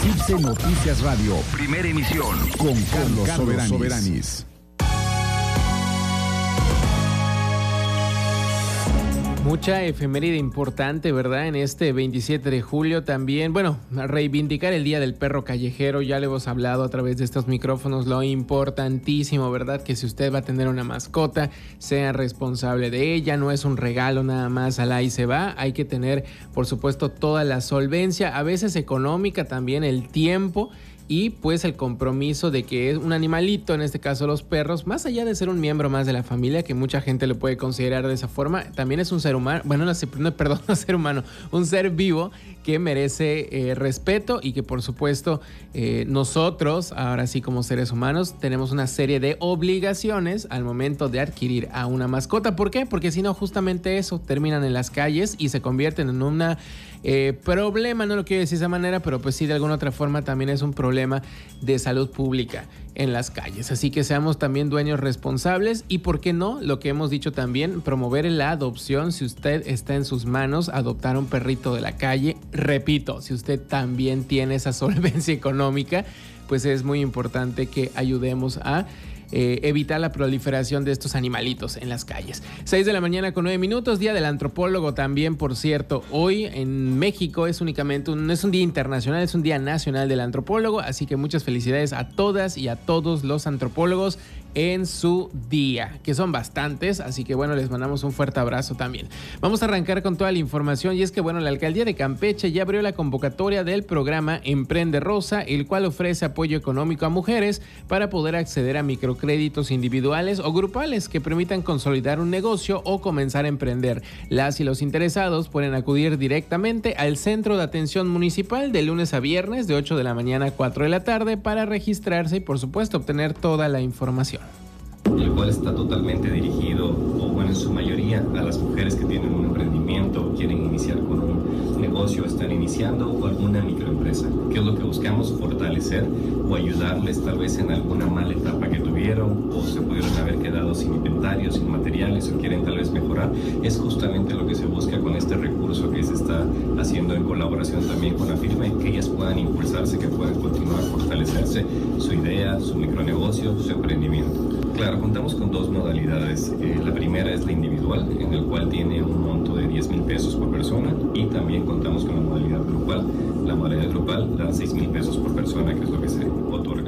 CIPSE Noticias Radio, primera emisión, con Carlos Soberanis. Mucha efeméride importante, ¿verdad? En este 27 de julio también, bueno, reivindicar el Día del Perro Callejero. Ya le hemos hablado a través de estos micrófonos lo importantísimo, ¿verdad? Que si usted va a tener una mascota, sea responsable de ella. No es un regalo nada más al ahí se va. Hay que tener, por supuesto, toda la solvencia, a veces económica también, el tiempo y pues el compromiso de que es un animalito, en este caso los perros, más allá de ser un miembro más de la familia, que mucha gente lo puede considerar de esa forma, también es un ser humano, bueno, no ser humano, un ser vivo que merece respeto y que por supuesto nosotros, ahora sí como seres humanos, tenemos una serie de obligaciones al momento de adquirir a una mascota. ¿Por qué? Porque si no, justamente eso, terminan en las calles y se convierten en una problema, no lo quiero decir de esa manera, pero pues sí, de alguna otra forma también es un problema de salud pública en las calles. Así que seamos también dueños responsables y, ¿por qué no? Lo que hemos dicho también, promover la adopción. Si usted está en sus manos, adoptar un perrito de la calle. Repito, si usted también tiene esa solvencia económica, pues es muy importante que ayudemos a evitar la proliferación de estos animalitos en las calles. 6 de la mañana con 9 minutos, Día del Antropólogo también, por cierto. Hoy en México es únicamente no es un día internacional, es un día nacional del antropólogo, así que muchas felicidades a todas y a todos los antropólogos en su día, que son bastantes, así que bueno, les mandamos un fuerte abrazo también. Vamos a arrancar con toda la información y es que bueno, la alcaldía de Campeche ya abrió la convocatoria del programa Emprende Rosa, el cual ofrece apoyo económico a mujeres para poder acceder a microcréditos individuales o grupales que permitan consolidar un negocio o comenzar a emprender. Las y los interesados pueden acudir directamente al Centro de Atención Municipal de lunes a viernes de 8 de la mañana a 4 de la tarde para registrarse y por supuesto obtener toda la información. El cual está totalmente dirigido, o bueno, en su mayoría, a las mujeres que tienen un emprendimiento, quieren iniciar con un negocio, están iniciando o alguna microempresa. ¿Qué es lo que buscamos? Fortalecer o ayudarles tal vez en alguna mala etapa que tuvieron o se pudieron haber quedado sin inventario, sin materiales o quieren tal vez mejorar. Es justamente lo que se busca con este recurso que se está haciendo en colaboración también con la firma, que ellas puedan impulsarse, que puedan continuar a fortalecerse su idea, su micronegocio, su emprendimiento. Claro, contamos con dos modalidades. La primera es la individual, en el cual tiene un monto de 10,000 pesos por persona, y también contamos con la modalidad grupal. La modalidad grupal da 6,000 pesos por persona, que es lo que se otorga.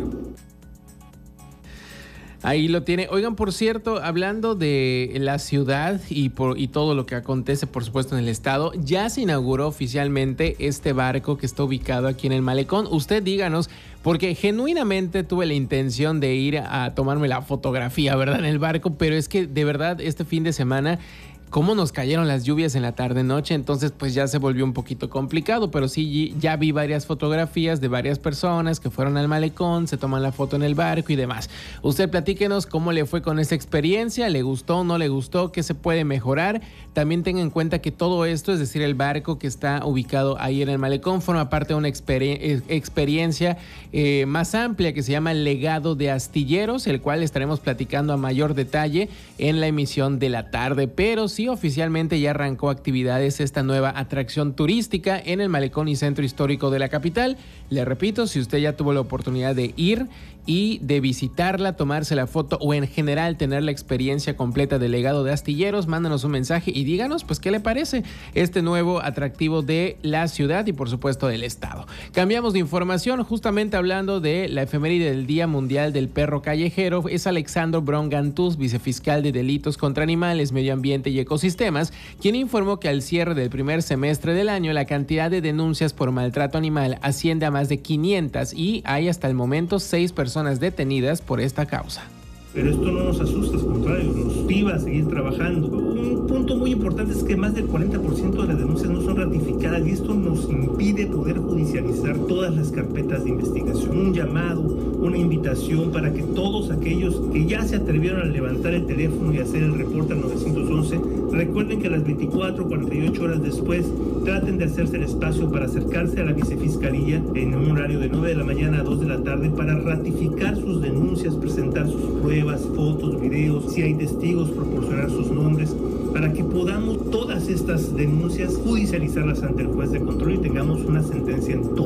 Ahí lo tiene. Oigan, por cierto, hablando de la ciudad y todo lo que acontece, por supuesto, en el estado, ya se inauguró oficialmente este barco que está ubicado aquí en el Malecón. Usted díganos, porque genuinamente tuve la intención de ir a tomarme la fotografía, ¿verdad?, en el barco, pero es que de verdad este fin de semana, cómo nos cayeron las lluvias en la tarde-noche, entonces pues ya se volvió un poquito complicado, pero sí ya vi varias fotografías de varias personas que fueron al malecón, se toman la foto en el barco y demás. Usted platíquenos cómo le fue con esta experiencia, ¿le gustó, no le gustó, qué se puede mejorar? También tenga en cuenta que todo esto, es decir, el barco que está ubicado ahí en el malecón, forma parte de una experiencia más amplia que se llama Legado de Astilleros, el cual estaremos platicando a mayor detalle en la emisión de la tarde, pero sí oficialmente ya arrancó actividades esta nueva atracción turística en el malecón y centro histórico de la capital. Le repito, si usted ya tuvo la oportunidad de ir y de visitarla, tomarse la foto o en general tener la experiencia completa del Legado de Astilleros, mándanos un mensaje y díganos pues qué le parece este nuevo atractivo de la ciudad y por supuesto del estado. Cambiamos de información, justamente hablando de la efeméride del Día Mundial del Perro Callejero. Es Alexandro Bron-Gantús, vicefiscal de Delitos contra Animales, Medio Ambiente y Ecosistemas, quien informó que al cierre del primer semestre del año la cantidad de denuncias por maltrato animal asciende a más de 500 y hay hasta el momento 6 personas detenidas por esta causa. Pero esto no nos asusta, al contrario, nos motiva a seguir trabajando. Un punto muy importante es que más del 40% de las denuncias no son ratificadas y esto nos impide poder judicializar todas las carpetas de investigación. Un llamado, una invitación para que todos aquellos que ya se atrevieron a levantar el teléfono y hacer el reporte al 911, recuerden que a las 24 o 48 horas después traten de hacerse el espacio para acercarse a la vicefiscalía en un horario de 9 de la mañana a 2 de la tarde para ratificar sus denuncias, presentar sus pruebas, fotos, videos, si hay testigos, proporcionar sus nombres, para que podamos todas estas denuncias judicializarlas ante el juez de control y tengamos una sentencia en todas ellas.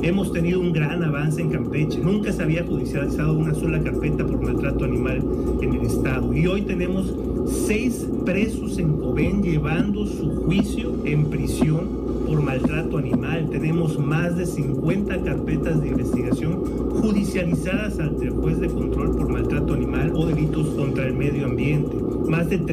Hemos tenido un gran avance en Campeche. Nunca se había judicializado una sola carpeta por maltrato animal en el estado. Y hoy tenemos 6 presos en Cobén llevando su juicio en prisión por maltrato animal. Tenemos más de 50 carpetas de investigación judicializadas ante el juez de control por maltrato animal o delitos contra el medio ambiente. Más de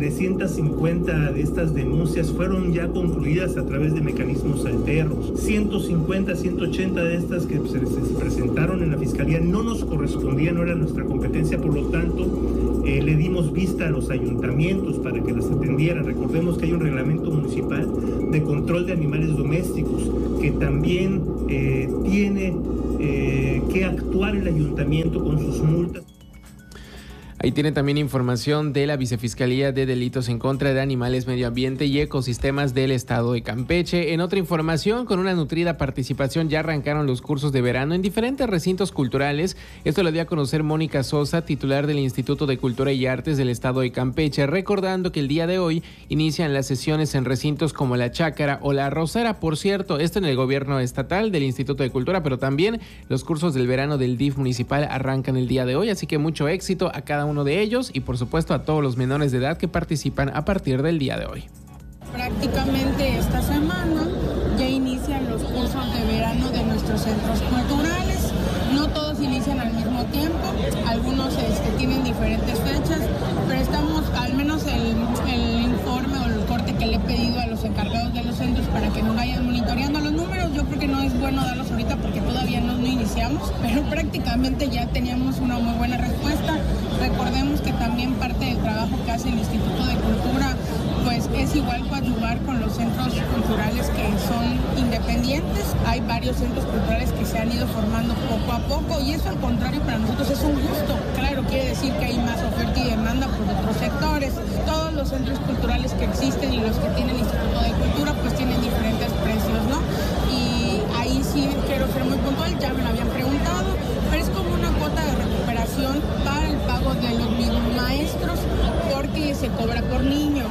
350 de estas denuncias fueron ya concluidas a través de mecanismos alternos. 150, 180 de estas que se presentaron en la Fiscalía no nos correspondían, no era nuestra competencia, por lo tanto le dimos vista a los ayuntamientos para que las atendieran. Recordemos que hay un reglamento municipal de control de animales domésticos que también tiene que actuar el ayuntamiento con sus multas. Ahí tiene también información de la Vicefiscalía de Delitos en contra de Animales, Medio Ambiente y Ecosistemas del Estado de Campeche. En otra información, con una nutrida participación, ya arrancaron los cursos de verano en diferentes recintos culturales. Esto lo dio a conocer Mónica Sosa, titular del Instituto de Cultura y Artes del Estado de Campeche, recordando que el día de hoy inician las sesiones en recintos como La Chácara o La Rosera. Por cierto, esto en el gobierno estatal del Instituto de Cultura, pero también los cursos del verano del DIF municipal arrancan el día de hoy, así que mucho éxito a cada uno de ellos y por supuesto a todos los menores de edad que participan a partir del día de hoy. Prácticamente esta semana ya inician los cursos de verano de nuestros centros culturales. No todos inician al mismo tiempo, algunos tienen diferentes fechas, pero estamos, al menos el informe o el corte que le he pedido a los encargados de los centros para que nos vayan monitoreando los números. Yo creo que no es bueno darlos ahorita porque todavía no iniciamos, pero prácticamente ya teníamos una muy buena respuesta. Recordemos que también parte del trabajo que hace el Instituto de Cultura pues es igual coadyuvar con los centros culturales que son independientes. Hay varios centros culturales que se han ido formando poco a poco y eso al contrario para nosotros es un gusto. Claro, quiere decir que hay más oferta y demanda por otros sectores. Todos los centros culturales que existen y los que tiene el Instituto de Cultura pues tienen diferentes precios, ¿no? Y ahí sí quiero ser muy puntual, ya me lo habían preguntado, pero es como una cuota de recuperación para el pago de los mismos maestros porque se cobra por niño.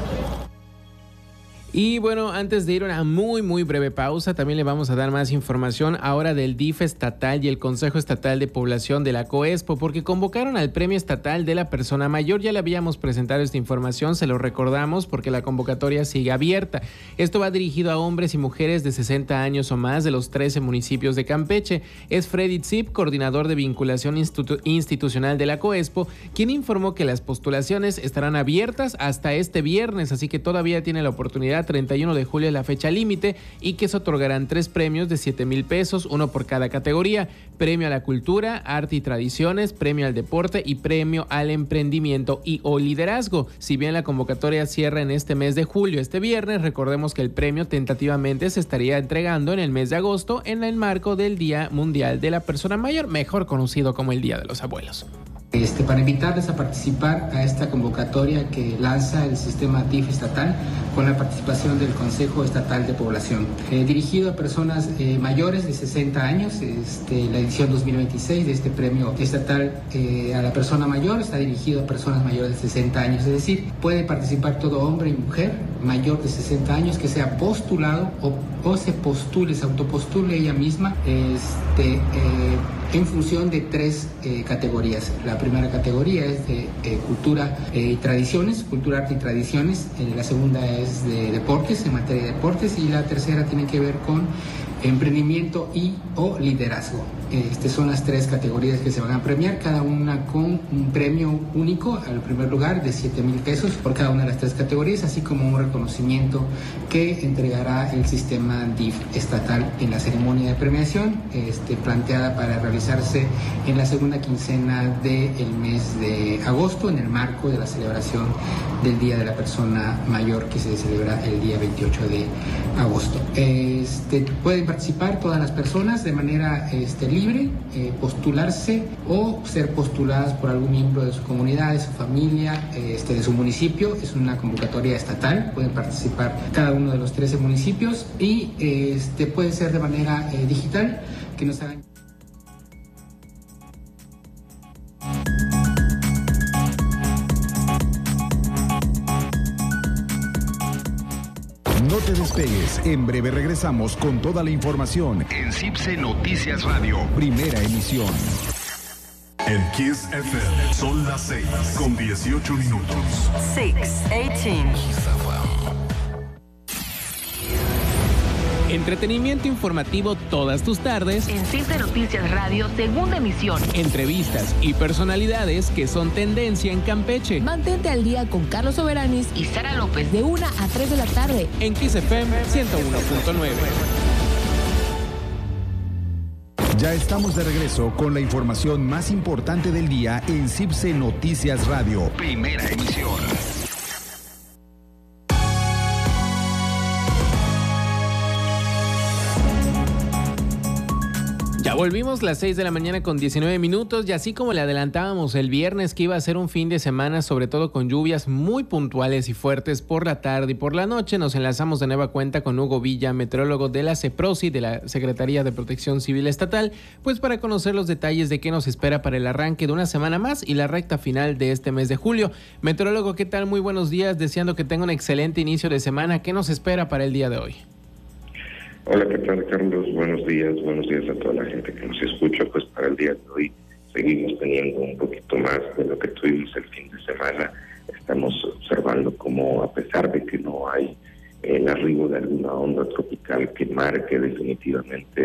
Y bueno, antes de ir a una muy breve pausa, también le vamos a dar más información ahora del DIF estatal y el Consejo Estatal de Población de la COESPO, porque convocaron al Premio Estatal de la Persona Mayor. Ya le habíamos presentado esta información, se lo recordamos porque la convocatoria sigue abierta. Esto va dirigido a hombres y mujeres de 60 años o más de los 13 municipios de Campeche. Es Freddy Zip, coordinador de vinculación institucional de la COESPO, quien informó que las postulaciones estarán abiertas hasta este viernes, así que todavía tiene la oportunidad. 31 de julio es la fecha límite y que se otorgarán 3 premios de 7,000 pesos, uno por cada categoría: premio a la cultura, arte y tradiciones, premio al deporte y premio al emprendimiento y o liderazgo. Si bien la convocatoria cierra en este mes de julio, este viernes, recordemos que el premio tentativamente se estaría entregando en el mes de agosto en el marco del Día Mundial de la Persona Mayor, mejor conocido como el Día de los Abuelos. Para invitarles a participar a esta convocatoria que lanza el sistema DIF estatal con la participación del Consejo Estatal de Población. Dirigido a personas mayores de 60 años, la edición 2026 de este premio estatal a la persona mayor está dirigido a personas mayores de 60 años, es decir, puede participar todo hombre y mujer mayor de 60 años que sea postulado o se postule, se autopostule ella misma en función de 3 categorías. La primera categoría es de cultura y tradiciones, cultura, arte y tradiciones. La segunda es de deportes, en materia de deportes, y la tercera tiene que ver con emprendimiento y o liderazgo. Son las 3 categorías que se van a premiar, cada una con un premio único al primer lugar de 7,000 pesos por cada una de las 3 categorías, así como un reconocimiento que entregará el sistema DIF estatal en la ceremonia de premiación, planteada para realizarse en la segunda quincena del mes de agosto, en el marco de la celebración del Día de la Persona Mayor, que se celebra el día 28 de agosto. Pueden participar todas las personas de manera libre, postularse o ser postuladas por algún miembro de su comunidad, de su familia, de su municipio. Es una convocatoria estatal, pueden participar cada uno de los 13 municipios y puede ser de manera digital, que nos hagan. No te te despegues. En breve regresamos con toda la información en CIPSE Noticias Radio, primera emisión. En Kiss FM son las 6:18. 6:18. Entretenimiento informativo todas tus tardes. En CIPSE Noticias Radio, segunda emisión. Entrevistas y personalidades que son tendencia en Campeche. Mantente al día con Carlos Soberanis y Sara López de 1 a 3 de la tarde. En Kiss FM 101.9. Ya estamos de regreso con la información más importante del día en CIPSE Noticias Radio, primera emisión. Ya volvimos, las 6 de la mañana con 19 minutos, y así como le adelantábamos el viernes que iba a ser un fin de semana, sobre todo con lluvias muy puntuales y fuertes por la tarde y por la noche, nos enlazamos de nueva cuenta con Hugo Villa, meteorólogo de la CEPROSI, de la Secretaría de Protección Civil Estatal, pues para conocer los detalles de qué nos espera para el arranque de una semana más y la recta final de este mes de julio. Meteorólogo, ¿qué tal? Muy buenos días, deseando que tenga un excelente inicio de semana. ¿Qué nos espera para el día de hoy? Hola, ¿qué tal, Carlos? Buenos días a toda la gente que nos escucha. Pues para el día de hoy seguimos teniendo un poquito más de lo que tuvimos el fin de semana. Estamos observando como, a pesar de que no hay el arribo de alguna onda tropical que marque definitivamente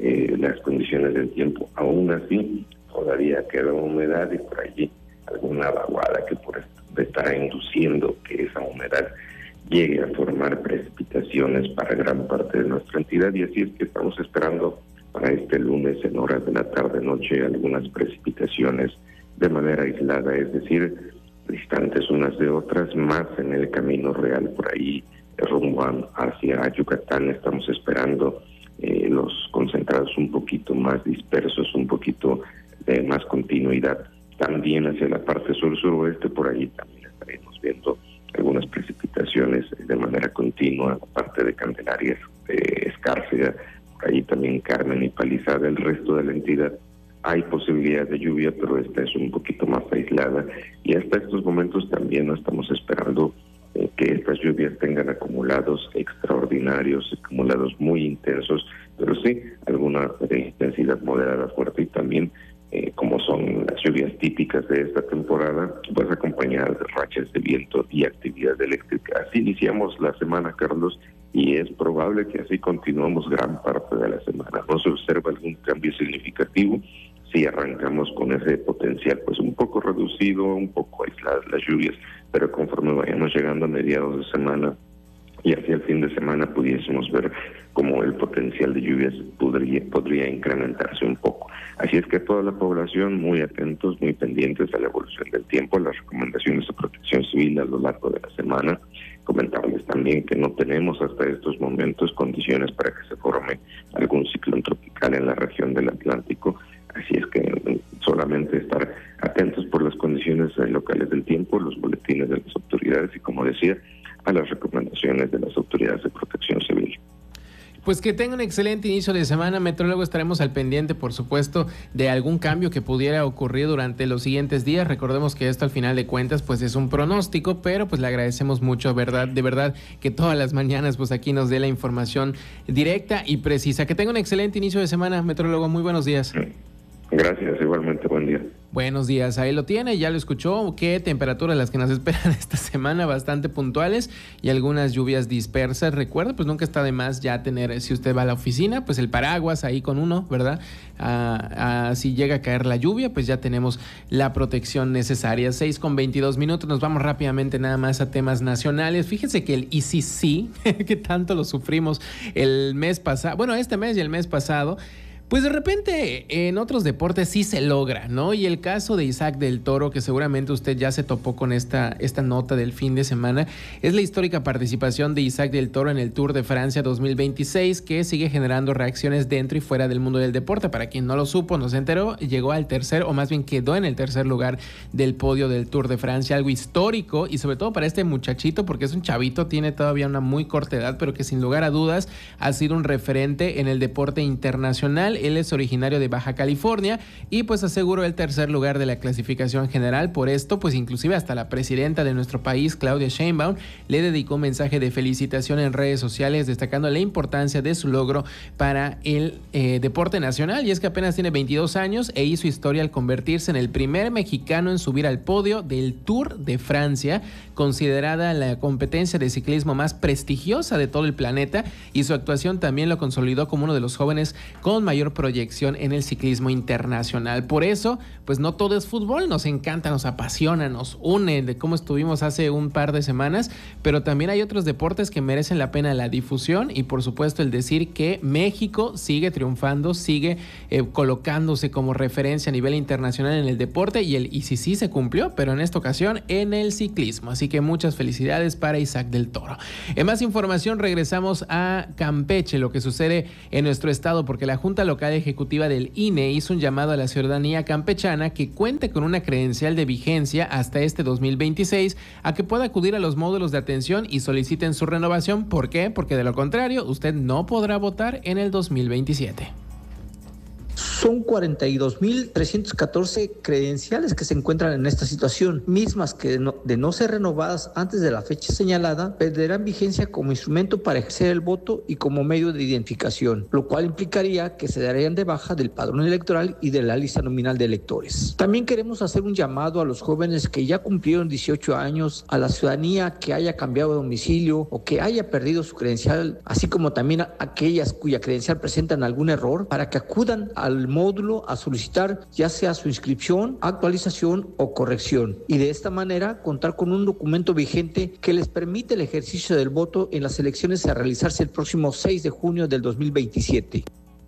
las condiciones del tiempo, aún así todavía queda humedad y por allí alguna vaguada que está induciendo que esa humedad llegue a formar precipitaciones para gran parte de nuestra entidad, y así es que estamos esperando para este lunes en horas de la tarde-noche algunas precipitaciones de manera aislada, es decir, distantes unas de otras, más en el camino real por ahí rumbo hacia Yucatán. Estamos esperando los concentrados un poquito más dispersos, un poquito de más continuidad. También hacia la parte sur-suroeste, por ahí también estaremos viendo algunas precipitaciones de manera continua, aparte de Candelaria, Escárcega, por ahí también Carmen y Palizada. El resto de la entidad hay posibilidad de lluvia, pero esta es un poquito más aislada, y hasta estos momentos también no estamos esperando que estas lluvias tengan acumulados extraordinarios, acumulados muy intensos, pero sí alguna de intensidad moderada fuerte, y también como son las lluvias típicas de esta temporada, pues acompañadas de rachas de viento y actividad eléctrica. Así iniciamos la semana, Carlos, y es probable que así continuemos gran parte de la semana. No se observa algún cambio significativo si arrancamos con ese potencial pues un poco reducido, un poco aisladas las lluvias, pero conforme vayamos llegando a mediados de semana y hacia el fin de semana pudiésemos ver cómo el potencial de lluvias podría incrementarse un poco. Así es que toda la población muy atentos, muy pendientes a la evolución del tiempo, las recomendaciones de protección civil a lo largo de la semana. Comentarles también que no tenemos hasta estos momentos condiciones para que se forme algún ciclón tropical en la región del Atlántico. Así es que solamente estar atentos por las condiciones locales del tiempo, los boletines de las autoridades y, como decía, a las recomendaciones de las autoridades de protección civil. Pues que tenga un excelente inicio de semana, meteorólogo. Estaremos al pendiente, por supuesto, de algún cambio que pudiera ocurrir durante los siguientes días. Recordemos que esto, al final de cuentas, pues es un pronóstico, pero pues le agradecemos mucho, de verdad, que todas las mañanas pues aquí nos dé la información directa y precisa. Que tenga un excelente inicio de semana, meteorólogo. Muy buenos días. Gracias, igualmente, buen día. Buenos días, ahí lo tiene, ya lo escuchó. Qué temperaturas las que nos esperan esta semana, bastante puntuales y algunas lluvias dispersas. Recuerda, pues nunca está de más ya tener, si usted va a la oficina, pues el paraguas ahí con uno, ¿verdad? Si llega a caer la lluvia, pues ya tenemos la protección necesaria. 6:22, nos vamos rápidamente nada más a temas nacionales. Fíjense que el ICC, que tanto lo sufrimos el mes pasado, bueno, este mes y el mes pasado, pues de repente en otros deportes sí se logra, ¿no? Y el caso de Isaac del Toro, que seguramente usted ya se topó con esta nota del fin de semana, es la histórica participación de Isaac del Toro en el Tour de Francia 2026, que sigue generando reacciones dentro y fuera del mundo del deporte. Para quien no lo supo, no se enteró, llegó al tercer, o más bien quedó en el tercer lugar del podio del Tour de Francia, algo histórico, y sobre todo para este muchachito, porque es un chavito, tiene todavía una muy corta edad, pero que sin lugar a dudas ha sido un referente en el deporte internacional. Él es originario de Baja California y pues aseguró el tercer lugar de la clasificación general. Por esto, pues inclusive hasta la presidenta de nuestro país, Claudia Sheinbaum, le dedicó un mensaje de felicitación en redes sociales, destacando la importancia de su logro para el deporte nacional. Y es que apenas tiene 22 años e hizo historia al convertirse en el primer mexicano en subir al podio del Tour de Francia, considerada la competencia de ciclismo más prestigiosa de todo el planeta, y su actuación también lo consolidó como uno de los jóvenes con mayor proyección en el ciclismo internacional. Por eso, pues no todo es fútbol, nos encanta, nos apasiona, nos une, de cómo estuvimos hace un par de semanas, pero también hay otros deportes que merecen la pena la difusión y por supuesto el decir que México sigue triunfando, sigue colocándose como referencia a nivel internacional en el deporte y el ICC se cumplió, pero en esta ocasión en el ciclismo. Así que muchas felicidades para Isaac del Toro. En más información regresamos a Campeche, lo que sucede en nuestro estado, porque la Junta Local Ejecutiva del INE hizo un llamado a la ciudadanía campechana que cuente con una credencial de vigencia hasta este 2026 a que pueda acudir a los módulos de atención y soliciten su renovación. ¿Por qué? Porque de lo contrario, usted no podrá votar en el 2027. Son 42.314 credenciales que se encuentran en esta situación, mismas que de no ser renovadas antes de la fecha señalada, perderán vigencia como instrumento para ejercer el voto y como medio de identificación, lo cual implicaría que se darían de baja del padrón electoral y de la lista nominal de electores. También queremos hacer un llamado a los jóvenes que ya cumplieron 18 años, a la ciudadanía que haya cambiado de domicilio o que haya perdido su credencial, así como también a aquellas cuya credencial presentan algún error, para que acudan al módulo a solicitar ya sea su inscripción, actualización o corrección, y de esta manera contar con un documento vigente que les permite el ejercicio del voto en las elecciones a realizarse el próximo 6 de junio del 2027.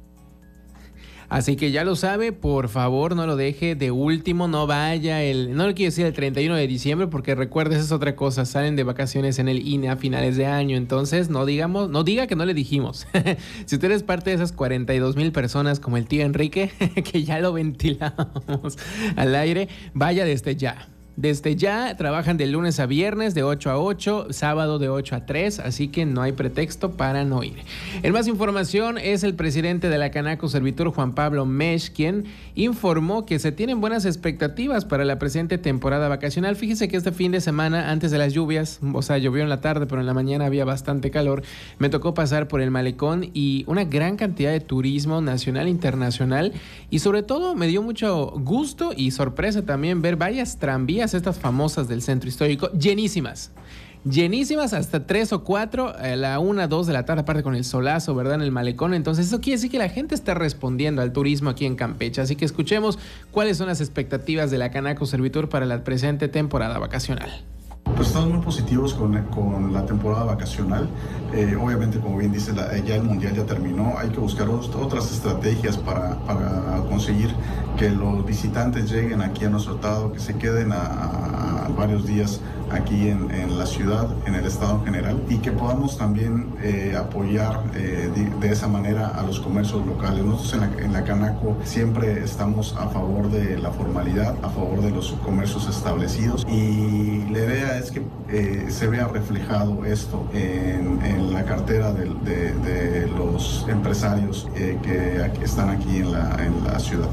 Así que ya lo sabe, por favor no lo deje de último, no vaya no le quiero decir el 31 de diciembre porque recuerda, esa es otra cosa, salen de vacaciones en el INE a finales de año, entonces no diga que no le dijimos. Si usted es parte de esas 42,000 personas como el tío Enrique, que ya lo ventilamos al aire, vaya desde ya. Desde ya trabajan de lunes a viernes de 8 a 8, sábado de 8 a 3, así que no hay pretexto para no ir. En más información, es el presidente de la Canaco Servitur, Juan Pablo Mesch, quien informó que se tienen buenas expectativas para la presente temporada vacacional. Fíjese que este fin de semana, antes de las lluvias, o sea, llovió en la tarde, pero en la mañana había bastante calor, me tocó pasar por el malecón y una gran cantidad de turismo nacional e internacional, y sobre todo me dio mucho gusto y sorpresa también ver varias tranvías, estas famosas del centro histórico, llenísimas hasta 3 o 4 a la 1, 2 de la tarde, aparte con el solazo, ¿verdad?, en el malecón. Entonces eso quiere decir que la gente está respondiendo al turismo aquí en Campeche, así que escuchemos cuáles son las expectativas de la Canaco Servitur para la presente temporada vacacional. Pues estamos muy positivos con la temporada vacacional. Obviamente, como bien dice, ya el mundial ya terminó. Hay que buscar otras estrategias para conseguir que los visitantes lleguen aquí a nuestro estado, que se queden a varios días aquí en la ciudad, en el estado en general, y que podamos también apoyar de esa manera a los comercios locales. Nosotros en la Canaco siempre estamos a favor de la formalidad, a favor de los comercios establecidos, y la idea es que se vea reflejado esto en la cartera de los empresarios que están aquí en la ciudad.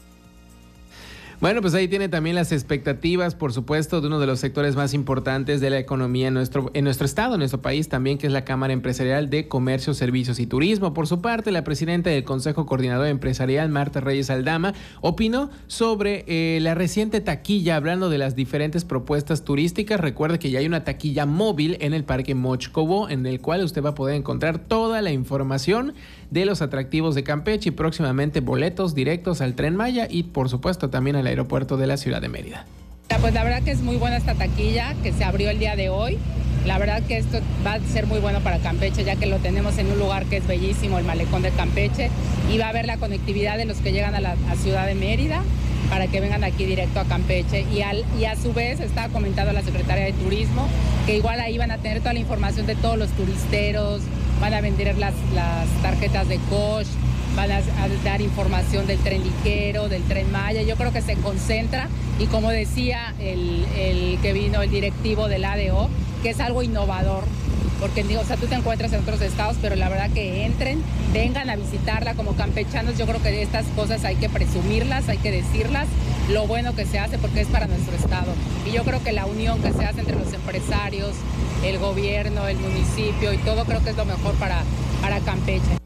Bueno, pues ahí tiene también las expectativas, por supuesto, de uno de los sectores más importantes de la economía en nuestro estado, en nuestro país también, que es la Cámara Empresarial de Comercio, Servicios y Turismo. Por su parte, la presidenta del Consejo Coordinador Empresarial, Marta Reyes Aldama, opinó sobre la reciente taquilla, hablando de las diferentes propuestas turísticas. Recuerde que ya hay una taquilla móvil en el Parque Mochcovo, en el cual usted va a poder encontrar toda la información de los atractivos de Campeche y próximamente boletos directos al Tren Maya y, por supuesto, también al aeropuerto de la ciudad de Mérida. Pues la verdad que es muy buena esta taquilla que se abrió el día de hoy. La verdad que esto va a ser muy bueno para Campeche, ya que lo tenemos en un lugar que es bellísimo, el malecón de Campeche, y va a haber la conectividad de los que llegan a la ciudad de Mérida para que vengan aquí directo a Campeche. Y a su vez está comentando la Secretaría de Turismo que igual ahí van a tener toda la información de todos los turisteros, van a vender las tarjetas de coach, van a dar información del tren ligero, del Tren Maya. Yo creo que se concentra, y como decía el que vino, el directivo del ADO, que es algo innovador, porque tú te encuentras en otros estados, pero la verdad que entren, vengan a visitarla como campechanos. Yo creo que estas cosas hay que presumirlas, hay que decirlas, lo bueno que se hace porque es para nuestro estado. Y yo creo que la unión que se hace entre los empresarios, el gobierno, el municipio y todo, creo que es lo mejor para Campeche.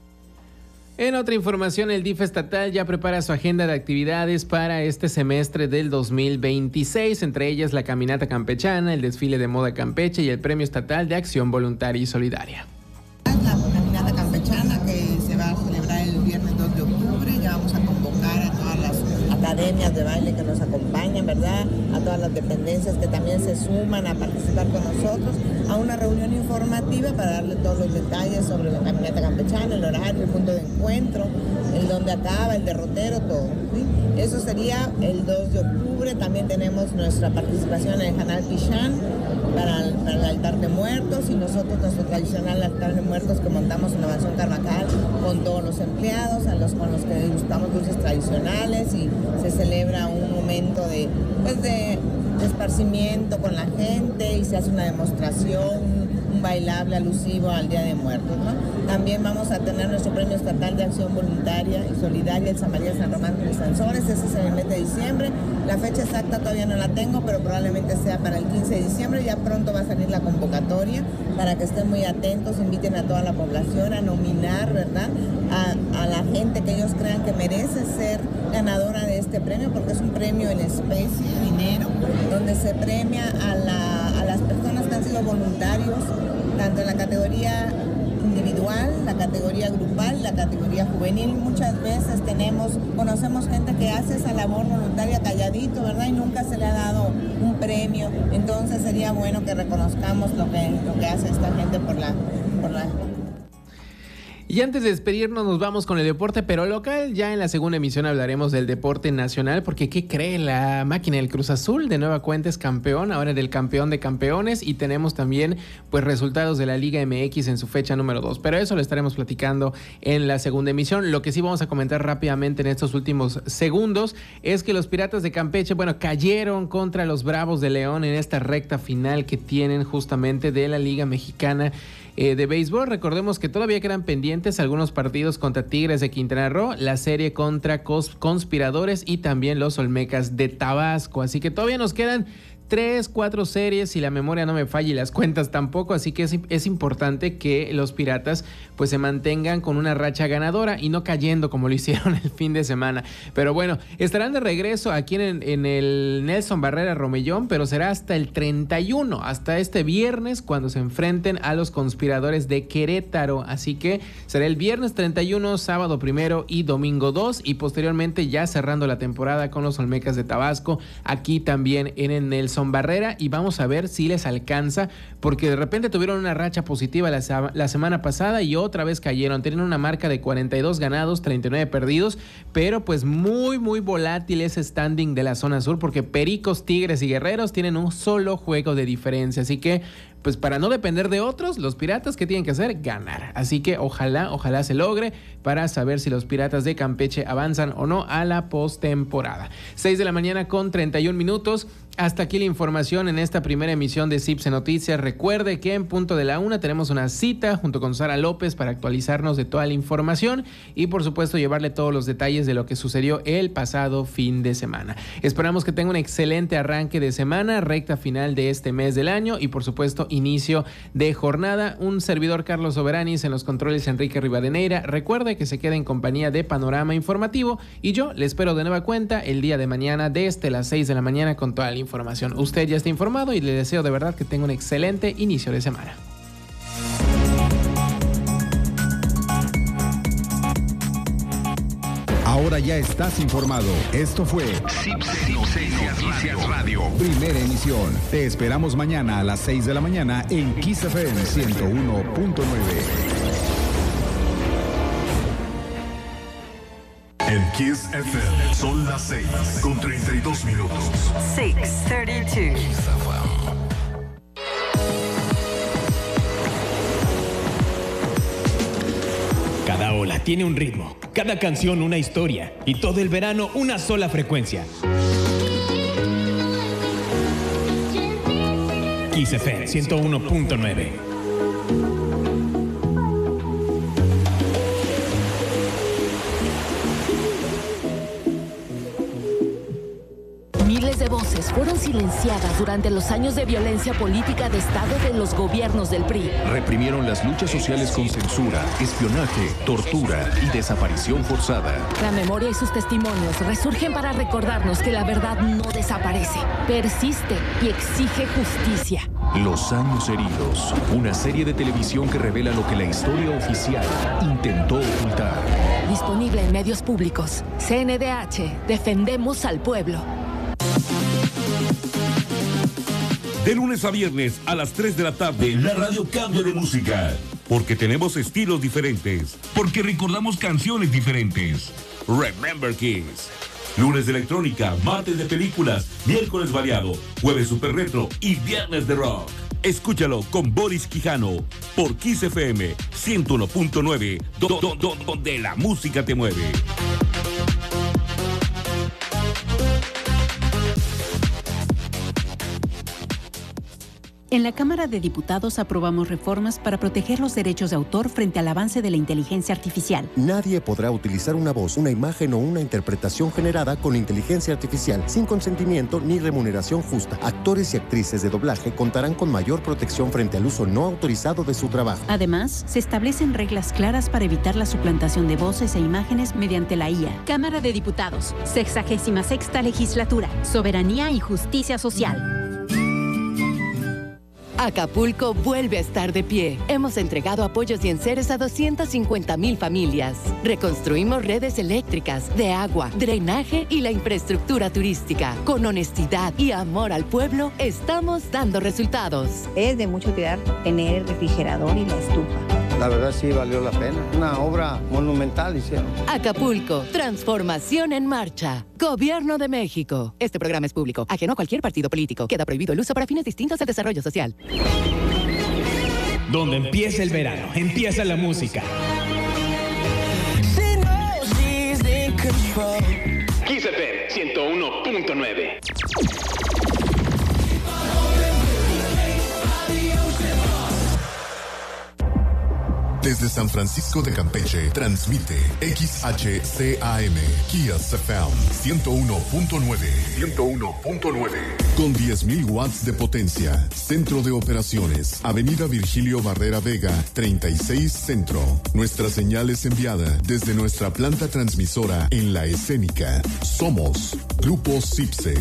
En otra información, el DIF estatal ya prepara su agenda de actividades para este semestre del 2026, entre ellas la caminata campechana, el desfile de moda Campeche y el premio estatal de acción voluntaria y solidaria. La caminata campechana que se va a celebrar el viernes 2 de octubre, ya vamos a convocar a todas las academias de baile que nos acompañan, ¿verdad? A todas las dependencias que también se suman a participar con nosotros, a una reunión informativa para darle todos los detalles sobre la caminata campechana, el horario, el punto de encuentro, el dónde acaba, el derrotero, todo, ¿sí? Eso sería el 2 de octubre. También tenemos nuestra participación en el Hanal Pichán para el altar de muertos, y nosotros nuestro tradicional altar de muertos que montamos en la Mansión Carnacal con todos los empleados con los que degustamos dulces tradicionales, y se celebra un momento de esparcimiento con la gente, y se hace una demostración, un bailable alusivo al Día de Muertos, ¿no? También vamos a tener nuestro premio estatal de acción voluntaria y solidaria, el San María San Román de Sansores. Ese es en el mes de diciembre. La fecha exacta todavía no la tengo, pero probablemente sea para el 15 de diciembre. Ya pronto va a salir la convocatoria para que estén muy atentos, inviten a toda la población a nominar, ¿verdad?, a la gente que ellos crean que merece ser ganadora de este premio, porque es un premio en especie, dinero, donde se premia a las personas que han sido voluntarios, tanto en la categoría individual, la categoría grupal, la categoría juvenil. Muchas veces conocemos gente que hace esa labor voluntaria calladito, ¿verdad?, y nunca se le ha dado un premio. Entonces sería bueno que reconozcamos lo que hace esta gente por la. Y antes de despedirnos, nos vamos con el deporte, pero local. Ya en la segunda emisión hablaremos del deporte nacional, porque ¿qué cree? La máquina del Cruz Azul de nueva cuenta es campeón, ahora del campeón de campeones, y tenemos también pues resultados de la Liga MX en su fecha número 2, pero eso lo estaremos platicando en la segunda emisión. Lo que sí vamos a comentar rápidamente en estos últimos segundos es que los Piratas de Campeche, cayeron contra los Bravos de León en esta recta final que tienen justamente de la Liga Mexicana de béisbol. Recordemos que todavía quedan pendientes algunos partidos contra Tigres de Quintana Roo, la serie contra Conspiradores y también los Olmecas de Tabasco, así que todavía nos quedan 3-4 series, si la memoria no me falla y las cuentas tampoco, así que es importante que los Piratas pues se mantengan con una racha ganadora y no cayendo como lo hicieron el fin de semana. Pero bueno, estarán de regreso aquí en el Nelson Barrera Romellón, pero será hasta el 31, hasta este viernes, cuando se enfrenten a los Conspiradores de Querétaro, así que será el viernes 31, sábado 1 y domingo 2, y posteriormente ya cerrando la temporada con los Olmecas de Tabasco, aquí también en el Nelson Barrera, y vamos a ver si les alcanza, porque de repente tuvieron una racha positiva la semana pasada y otra vez cayeron. Tienen una marca de 42 ganados, 39 perdidos, pero pues muy volátil ese standing de la zona sur, porque Pericos, Tigres y Guerreros tienen un solo juego de diferencia, así que pues para no depender de otros, los Piratas, ¿qué tienen que hacer? Ganar. Así que ojalá se logre para saber si los Piratas de Campeche avanzan o no a la postemporada. 6 de la mañana con 31 minutos. Hasta aquí la información en esta primera emisión de CIPSE Noticias. Recuerde que en punto de la 1 tenemos una cita junto con Sara López para actualizarnos de toda la información y por supuesto llevarle todos los detalles de lo que sucedió el pasado fin de semana. Esperamos que tenga un excelente arranque de semana, recta final de este mes del año y por supuesto inicio de jornada. Un servidor, Carlos Soberanis, en los controles Enrique Rivadeneira. Recuerde que se queda en compañía de Panorama Informativo y yo le espero de nueva cuenta el día de mañana desde las 6 de la mañana con toda la información. Usted ya está informado y le deseo de verdad que tenga un excelente inicio de semana. Ahora ya estás informado. Esto fue CIPSE Noticias Radio. Primera emisión. Te esperamos mañana a las 6 de la mañana en Kiss FM 101.9. En Kiss FM son las 6 con 32 minutos. 6:32. Cada ola tiene un ritmo, cada canción una historia y todo el verano una sola frecuencia. Kiss FM 101.9. de voces fueron silenciadas durante los años de violencia política de Estado de los gobiernos del PRI. Reprimieron las luchas sociales con censura, espionaje, tortura y desaparición forzada. La memoria y sus testimonios resurgen para recordarnos que la verdad no desaparece, persiste y exige justicia. Los años heridos, una serie de televisión que revela lo que la historia oficial intentó ocultar. Disponible en medios públicos. CNDH, defendemos al pueblo. De lunes a viernes a las 3 de la tarde, la radio cambia de música. Porque tenemos estilos diferentes. Porque recordamos canciones diferentes. Remember Kiss. Lunes de electrónica, martes de películas, miércoles variado, jueves super retro y viernes de rock. Escúchalo con Boris Quijano por Kiss FM 101.9, donde la música te mueve. En la Cámara de Diputados aprobamos reformas para proteger los derechos de autor frente al avance de la inteligencia artificial. Nadie podrá utilizar una voz, una imagen o una interpretación generada con inteligencia artificial sin consentimiento ni remuneración justa. Actores y actrices de doblaje contarán con mayor protección frente al uso no autorizado de su trabajo. Además, se establecen reglas claras para evitar la suplantación de voces e imágenes mediante la IA. Cámara de Diputados, 66ª Legislatura, Soberanía y Justicia Social. Acapulco vuelve a estar de pie. Hemos entregado apoyos y enseres a 250,000 familias. Reconstruimos redes eléctricas, de agua, drenaje y la infraestructura turística. Con honestidad y amor al pueblo, estamos dando resultados. Es de mucho cuidar tener el refrigerador y la estufa. La verdad sí valió la pena. Una obra monumental hicieron. Acapulco, transformación en marcha. Gobierno de México. Este programa es público, ajeno a cualquier partido político. Queda prohibido el uso para fines distintos al desarrollo social. Donde empieza el verano, empieza la música. Kiss FM 101.9. Desde San Francisco de Campeche, transmite XHCAM, Kiss FM 101.9. 101.9. Con 10,000 watts de potencia. Centro de operaciones. Avenida Virgilio Barrera Vega, 36 Centro. Nuestra señal es enviada desde nuestra planta transmisora en La Escénica. Somos Grupo CIPSE.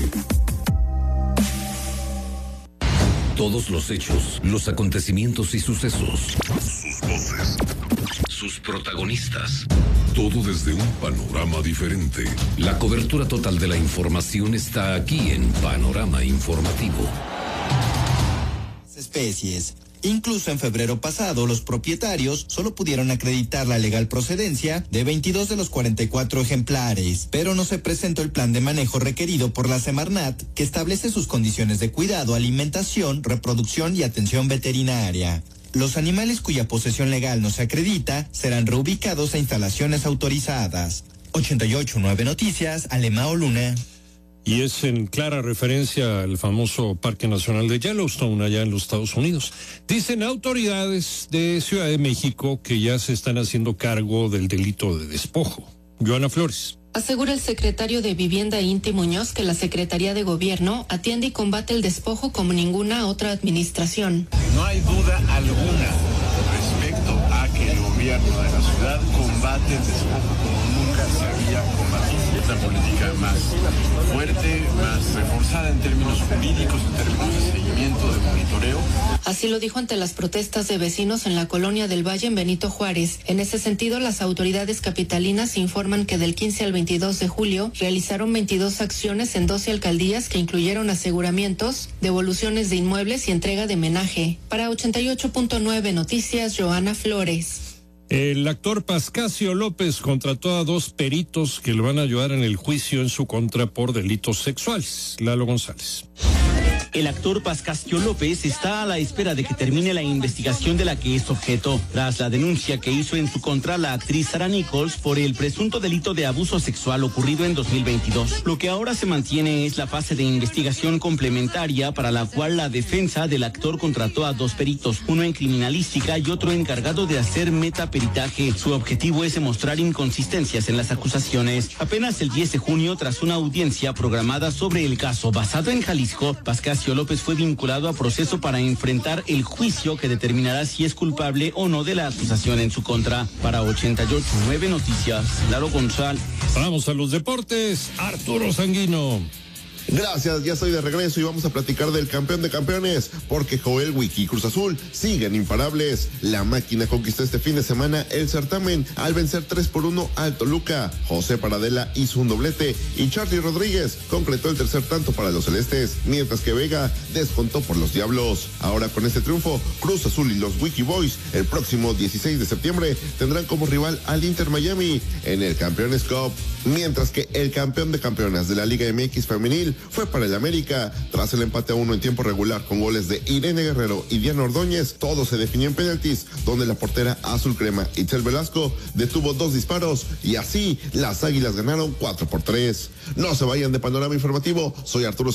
Todos los hechos, los acontecimientos y sucesos. Sus voces. Sus protagonistas. Todo desde un panorama diferente. La cobertura total de la información está aquí en Panorama Informativo. Especies. Incluso en febrero pasado, los propietarios solo pudieron acreditar la legal procedencia de 22 de los 44 ejemplares, pero no se presentó el plan de manejo requerido por la Semarnat, que establece sus condiciones de cuidado, alimentación, reproducción y atención veterinaria. Los animales cuya posesión legal no se acredita serán reubicados a instalaciones autorizadas. 88.9 Noticias, Alemao Luna. Y es en clara referencia al famoso Parque Nacional de Yellowstone, allá en los Estados Unidos. Dicen autoridades de Ciudad de México que ya se están haciendo cargo del delito de despojo. Joana Flores. Asegura el secretario de Vivienda Inti Muñoz que la Secretaría de Gobierno atiende y combate el despojo como ninguna otra administración. No hay duda alguna respecto a que el gobierno de la ciudad combate el despojo como nunca se había combatido. Es la política más fuerte, más reforzada en términos jurídicos, en términos de seguimiento, de monitoreo. Así lo dijo ante las protestas de vecinos en la colonia del Valle en Benito Juárez. En ese sentido, las autoridades capitalinas informan que del 15 al 22 de julio realizaron 22 acciones en 12 alcaldías que incluyeron aseguramientos, devoluciones de inmuebles y entrega de menaje. Para 88.9 Noticias, Joana Flores. El actor Pascasio López contrató a 2 peritos que le van a ayudar en el juicio en su contra por delitos sexuales. Lalo González. El actor Pascasio López está a la espera de que termine la investigación de la que es objeto, tras la denuncia que hizo en su contra la actriz Sarah Nichols por el presunto delito de abuso sexual ocurrido en 2022. Lo que ahora se mantiene es la fase de investigación complementaria, para la cual la defensa del actor contrató a 2 peritos, uno en criminalística y otro encargado de hacer metaperitaje. Su objetivo es demostrar inconsistencias en las acusaciones. Apenas el 10 de junio, tras una audiencia programada sobre el caso basado en Jalisco, Pascasio López fue vinculado a proceso para enfrentar el juicio que determinará si es culpable o no de la acusación en su contra. Para 88.9 Noticias, Lalo González. Vamos a los deportes, Arturo Sanguino. Gracias, ya estoy de regreso y vamos a platicar del campeón de campeones, porque Joel Wiki y Cruz Azul siguen imparables. La máquina conquistó este fin de semana el certamen al vencer 3-1 al Toluca. José Paradela hizo un doblete y Charly Rodríguez concretó el tercer tanto para los celestes, mientras que Vega descontó por los Diablos. Ahora con este triunfo, Cruz Azul y los Wiki Boys el próximo 16 de septiembre tendrán como rival al Inter Miami en el Campeones Cup, mientras que el campeón de campeonas de la Liga MX femenil fue para el América. Tras el empate a 1 en tiempo regular con goles de Irene Guerrero y Diana Ordóñez, todo se definió en penaltis, donde la portera azul crema Itzel Velasco detuvo 2 disparos y así las Águilas ganaron 4-3. No se vayan de Panorama Informativo, soy Arturo